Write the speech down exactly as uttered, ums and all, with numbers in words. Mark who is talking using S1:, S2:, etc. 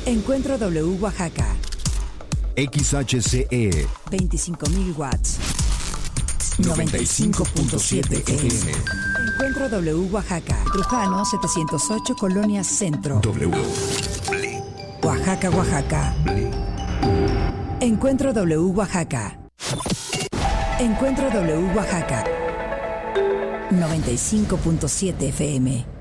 S1: Encuentro W Oaxaca.
S2: X H C E
S1: veinticinco mil watts.
S2: noventa y cinco punto siete F M.
S1: Encuentro W Oaxaca. Trujano setecientos ocho, Colonia Centro.
S2: W.
S1: Oaxaca, Oaxaca. Encuentro W Oaxaca. Encuentro W Oaxaca. noventa y cinco punto siete F M.